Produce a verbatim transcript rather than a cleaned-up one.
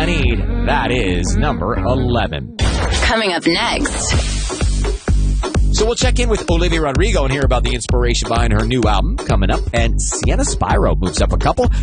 I Need. That is number eleven. Coming up next. So we'll check in with Olivia Rodrigo and hear about the inspiration behind her new album coming up. And Sienna Spyro moves up a couple.